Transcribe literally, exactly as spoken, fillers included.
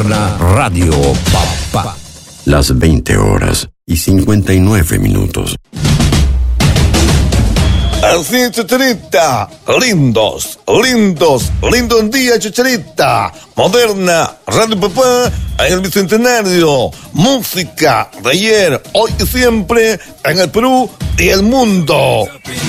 Moderna Radio Papá. Las veinte horas y cincuenta y nueve minutos. Así, Chicharita. Lindos, lindos, lindo un día, Chicharita. Moderna, Radio Papá, en el Bicentenario. Música de ayer, hoy y siempre, en el Perú y el mundo.